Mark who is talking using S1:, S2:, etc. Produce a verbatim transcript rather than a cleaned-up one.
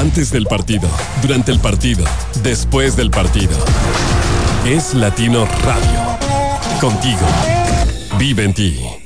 S1: Antes del partido, durante el partido, después del partido. Es Latino Radio. Contigo. Vive en ti.